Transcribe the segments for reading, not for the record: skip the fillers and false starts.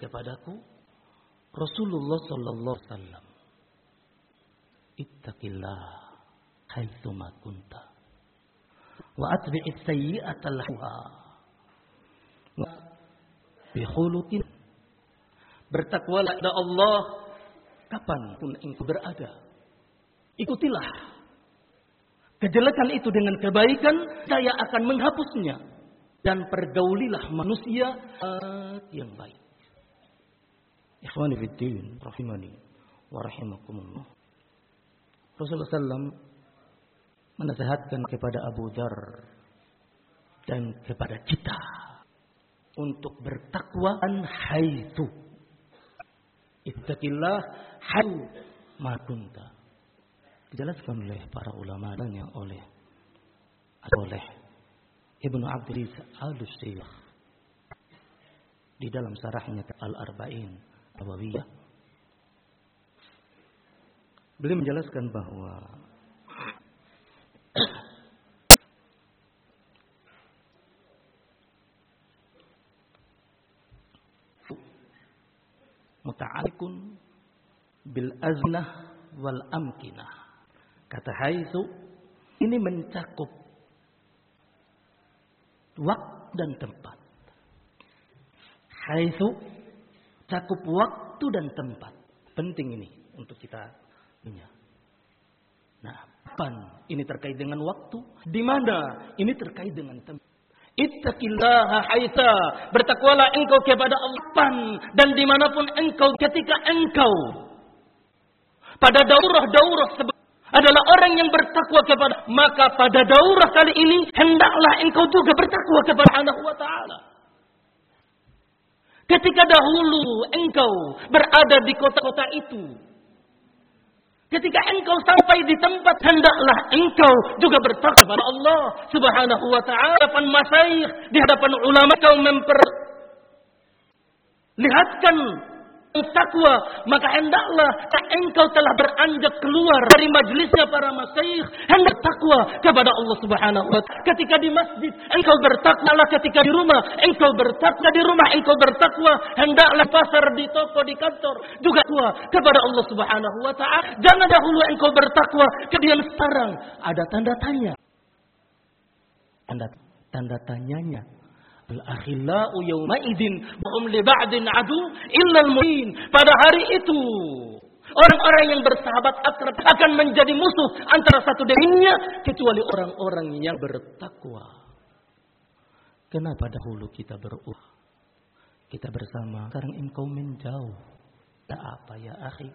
kepadaku Rasulullah sallallahu alaihi wasallam, ittaqillah haitsu ma kunta wa atbi'is sayyi'ata al-hawa wa bi khuluqin. Bertakwalah kepada Allah kapanpun engkau berada. Ikutilah kejelekan itu dengan kebaikan, saya akan menghapusnya. Dan pergaulilah manusia yang baik. Ikhwani fiddin, rahimani wa rahimakumullah. Rasulullah SAW menasihatkan kepada Abu Dzar dan kepada kita untuk bertakwaan haitsu. Ittaqillah haitsu ma kunta. Dijelaskan oleh para ulama dan yang oleh Ibnu Abdul Al-Syekh di dalam syarahnya Al-Arba'in Nawawiyah. Beliau menjelaskan bahwa muta'alliqun bil aznah wal amkinah. Kata haitsu ini mencakup waktu dan tempat. Haitsu cakup waktu dan tempat. Penting ini untuk kita punya. Nah, kapan ini terkait dengan waktu? Di mana ini terkait dengan tempat? Ittaqillaha haitsa, bertakwalah engkau kepada Allah dan dimanapun engkau, ketika engkau pada daurah-daurah adalah orang yang bertakwa kepada, maka pada daurah kali ini hendaklah engkau juga bertakwa kepada Allah wa ta'ala. Ketika dahulu engkau berada di kota-kota itu, ketika engkau sampai di tempat, hendaklah engkau juga bertakwa kepada Allah Subhanahu wa ta'ala. Di hadapan masyayikh, di hadapan ulama, kau memperlihatkan takwa, maka hendaklah engkau telah beranjak keluar dari majelisnya para masyayikh, hendak takwa kepada Allah Subhanahu wa ta'ala. Ketika di masjid engkau bertakwa, ketika di rumah engkau bertakwa, di rumah engkau bertakwa, hendaklah pasar, di toko, di kantor juga takwa kepada Allah Subhanahu wa ta'ala. Jangan dahulu engkau bertakwa, kemudian sekarang ada tanda tanya. Tanda tanyanya. Al-akhillau yawma idzin hum li ba'din adu illa al-mu'min. Pada hari itu orang-orang yang bersahabat akrab akan menjadi musuh antara satu dengannya kecuali orang-orang yang bertakwa. Kenapa dahulu kita kita bersama, sekarang engkau menjauh? Ada apa ya akhi?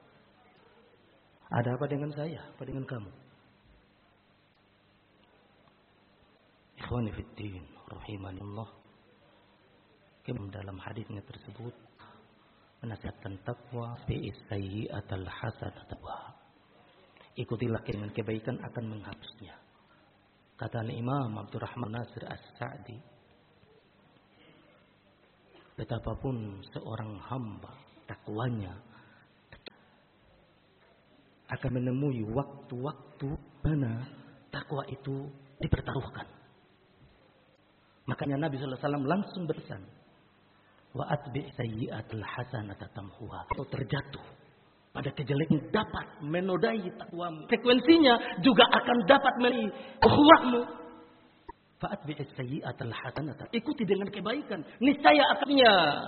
Ada apa dengan saya? Apa dengan kamu? Ikhwani fiddin, rahimanillah. Dalam hadisnya tersebut menasihatkan takwa, bi'is sayyi'atal hasanah. Ikutilah dengan kebaikan akan menghapusnya. Kata Imam Abdurrahman Nasir As-Sa'di, betapapun seorang hamba takwanya akan menemui waktu-waktu mana takwa itu dipertaruhkan. Makanya Nabi sallallahu alaihi wasallam langsung berpesan, wa atbi' sayyi'atal hasanata tamhuha. Atau terjatuh pada kejelekan dapat menodai takwamu, frekuensinya juga akan dapat menodai ukhuwahmu. Fa atbi' sayyi'atal hasanata, ikuti dengan kebaikan, niscaya akannya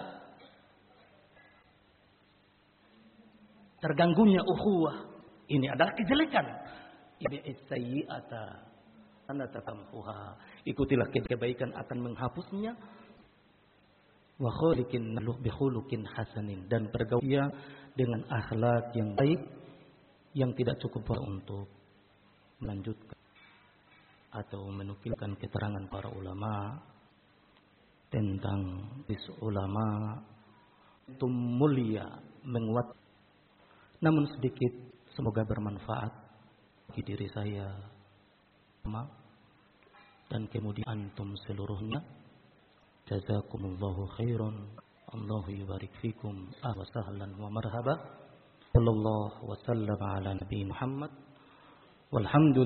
terganggunya ukhuwah. Ini adalah kejelekan. Atbi' sayyi'ata tamhuha, ikutilah kebaikan akan menghapusnya. Wa khuluqin bi khuluqin hasanin, dan bergaul dengan akhlak yang baik yang tidak cukup untuk melanjutkan atau menukilkan keterangan para ulama tentang ulama itu mulia, menguat. Namun sedikit, semoga bermanfaat bagi diri saya dan kemudian antum seluruhnya. Jazakumullahu khairan. Allahu yubarik fikum. Ahlan wa sahlan wa marhaba. Sallallahu wa sallam ala nabi Muhammad. Walhamdulillah.